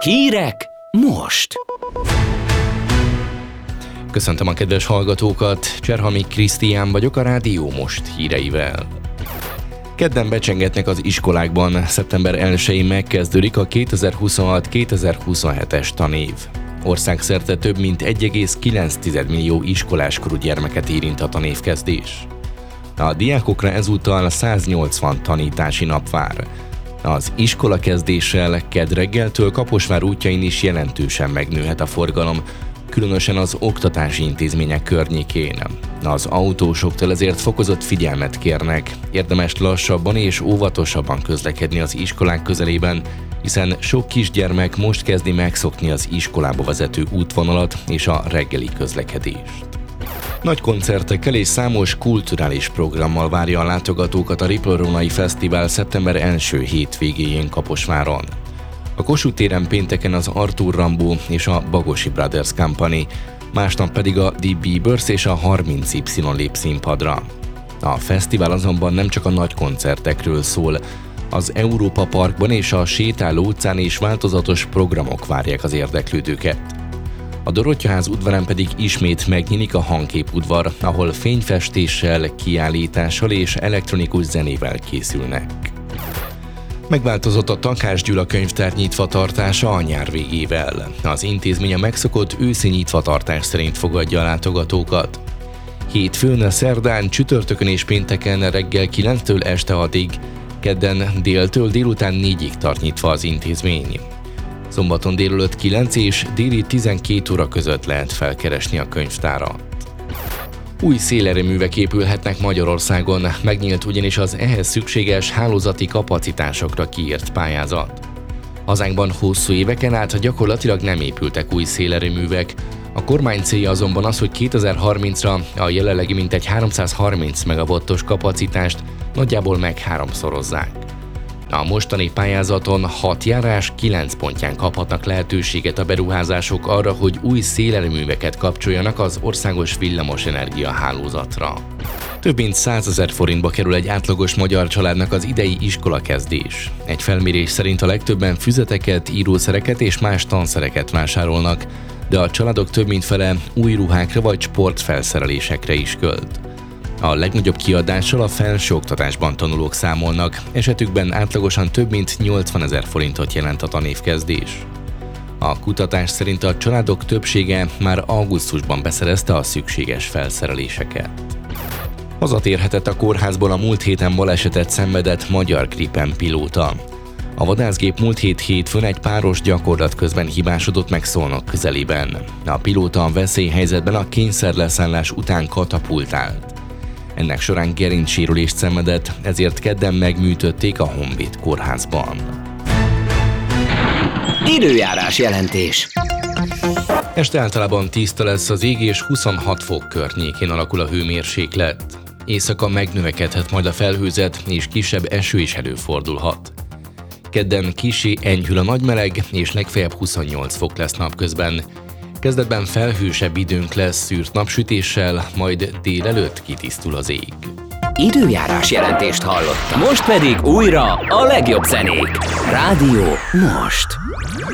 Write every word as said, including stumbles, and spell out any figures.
Hírek most! Köszöntöm a kedves hallgatókat, Cserhalmi Krisztián vagyok a Rádió Most híreivel. Kedden becsengetnek az iskolákban, szeptember elsején megkezdődik a kétezer-huszonhat kétezer-huszonhetes tanév. Országszerte több mint egy egész kilenc millió iskoláskorú gyermeket érint a tanévkezdés. A diákokra ezúttal száznyolcvan tanítási nap vár. Az iskolakezdéssel kedd reggeltől Kaposvár útjain is jelentősen megnőhet a forgalom, különösen az oktatási intézmények környékén. Az autósoktól ezért fokozott figyelmet kérnek, érdemes lassabban és óvatosabban közlekedni az iskolák közelében, hiszen sok kisgyermek most kezdi megszokni az iskolába vezető útvonalat és a reggeli közlekedést. Nagy koncertekkel és számos kulturális programmal várja a látogatókat a Ripple-Rónai Fesztivál szeptember első hétvégéjén Kaposváron. A Kossuth téren pénteken az Arthur Rimbaud és a Bagosi Brothers Company, másnap pedig a The Bieber's és a harminc Y lép színpadra. A fesztivál azonban nem csak a nagy koncertekről szól, az Európa Parkban és a Sétáló utcán is változatos programok várják az érdeklődőket. A Dorottyaház udvarán pedig ismét megnyílik a Hangkép udvar, ahol fényfestéssel, kiállítással és elektronikus zenével készülnek. Megváltozott a Takács Gyula könyvtár nyitvatartása a nyár végével. Az intézmény a megszokott őszi nyitvatartás szerint fogadja a látogatókat. Hétfőn, szerdán, csütörtökön és pénteken reggel kilenctől este hatig, kedden déltől délután négyig tart nyitva az intézmény. Szombaton délelőtt kilenc és déli tizenkét óra között lehet felkeresni a könyvtárat. Új szélerőművek épülhetnek Magyarországon, megnyílt ugyanis az ehhez szükséges hálózati kapacitásokra kiírt pályázat. Hazánkban hosszú éveken át gyakorlatilag nem épültek új szélerőművek, a kormány célja azonban az, hogy kétezer-harmincra a jelenlegi mintegy háromszázharminc megawattos kapacitást nagyjából megháromszorozzák. A mostani pályázaton hat járás kilenc pontján kaphatnak lehetőséget a beruházások arra, hogy új szélerőműveket kapcsoljanak az országos villamosenergia hálózatra. Több mint százezer forintba kerül egy átlagos magyar családnak az idei iskolakezdés. Egy felmérés szerint a legtöbben füzeteket, írószereket és más tanszereket vásárolnak, de a családok több mint fele új ruhákra vagy sportfelszerelésekre is költ. A legnagyobb kiadással a felsőoktatásban tanulók számolnak, esetükben átlagosan több mint nyolcvanezer forintot jelent a tanévkezdés. A kutatás szerint a családok többsége már augusztusban beszerezte a szükséges felszereléseket. Hazatérhetett a kórházból a múlt héten balesetet szenvedett magyar Gripen pilóta. A vadászgép múlt hét hétfőn egy páros gyakorlat közben hibásodott meg Szolnok közelében. A pilóta a veszélyhelyzetben a kényszerleszállás után katapultált. Ennek során gerincsérülést szenvedett, ezért kedden megműtötték a Honvéd kórházban. Időjárás jelentés. Este általában tiszta lesz az ég, és huszonhat fok környékén alakul a hőmérséklet. Éjszaka megnövekedhet majd a felhőzet, és kisebb eső is előfordulhat. Kedden kissé enyhül a nagymeleg, és legfeljebb huszonnyolc fok lesz napközben. Kezdetben felhősebb időnk lesz szűrt napsütéssel, majd délelőtt kitisztul az ég. Időjárás jelentést hallottam. Most pedig újra a legjobb zenék. Rádió Most.